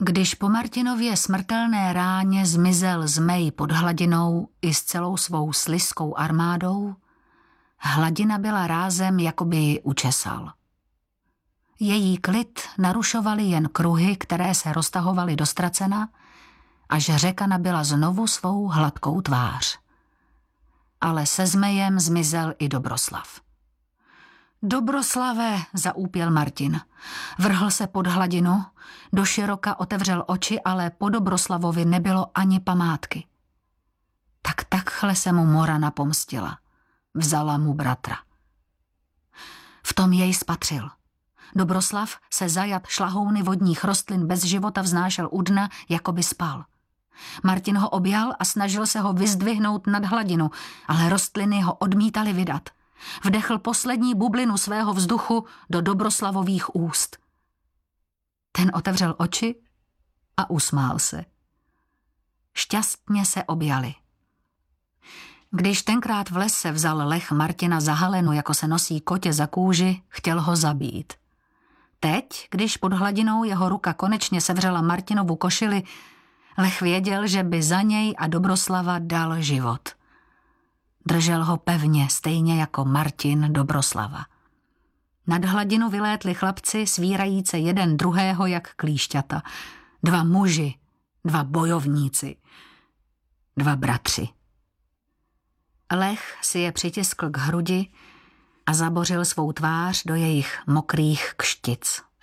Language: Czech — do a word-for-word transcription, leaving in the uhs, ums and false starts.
Když po Martinově smrtelné ráně zmizel zmej pod hladinou i s celou svou slizkou armádou, hladina byla rázem, jako by ji učesal. Její klid narušovaly jen kruhy, které se roztahovaly do ztracena, až řeka nabyla znovu svou hladkou tvář. Ale se zmejem zmizel i Dobroslav. Dobroslave, zaúpěl Martin. Vrhl se pod hladinu, doširoka otevřel oči, ale po Dobroslavovi nebylo ani památky. Tak takhle se mu Morana pomstila. Vzala mu bratra. V tom jej spatřil. Dobroslav se zajat šlahouny vodních rostlin bez života vznášel u dna, jako by spal. Martin ho objal a snažil se ho vyzdvihnout nad hladinu, ale rostliny ho odmítaly vydat. Vdechl poslední bublinu svého vzduchu do Dobroslavových úst. Ten otevřel oči a usmál se. Šťastně se objali. Když tenkrát v lese vzal Lech Martina za halenu, jako se nosí kotě za kůži, chtěl ho zabít. Teď, když pod hladinou jeho ruka konečně sevřela Martinovu košili, Lech věděl, že by za něj a Dobroslava dal život. Držel ho pevně, stejně jako Martin Dobroslava. Nad hladinu vylétli chlapci, svírajíce jeden druhého jak klíšťata. Dva muži, dva bojovníci, dva bratři. Lech si je přitiskl k hrudi a zabořil svou tvář do jejich mokrých kštic.